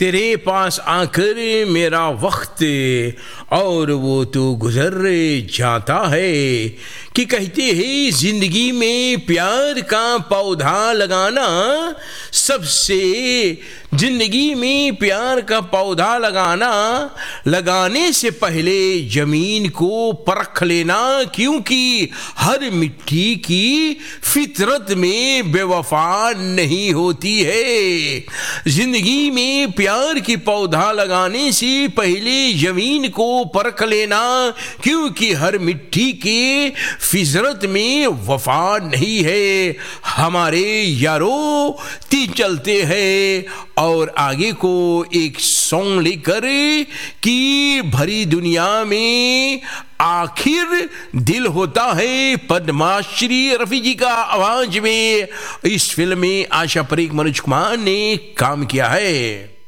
तेरे पास आकर मेरा वक्त और वो तो गुजर जाता है कि कहते हैं जिंदगी में प्यार का पौधा लगाना सबसे जिंदगी में प्यार का पौधा लगाने से पहले जमीन को परख लेना, क्योंकि हर मिट्टी की फितरत में बेवफा नहीं होती है। जिंदगी में प्यार की पौधा लगाने से पहले जमीन को परख लेना, क्योंकि हर मिट्टी के फितरत में वफा नहीं है। हमारे यारों ती चलते हैं और आगे को एक सॉन्ग लेकर कि भरी दुनिया में आखिर दिल होता है। पद्माश्री रफी जी का आवाज में इस फिल्म में आशा परेख, मनोज कुमार ने काम किया है।